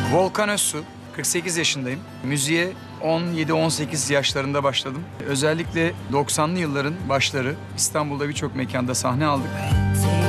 Volkan Özsu, 48 yaşındayım. Müziğe 17-18 yaşlarında başladım. Özellikle 90'lı yılların başları İstanbul'da birçok mekanda sahne aldık.